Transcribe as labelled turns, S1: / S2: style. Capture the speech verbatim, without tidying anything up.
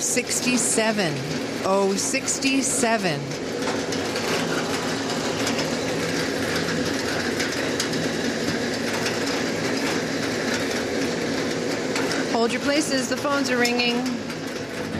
S1: sixty-seven. oh sixty-seven. Hold your places. The phones are ringing.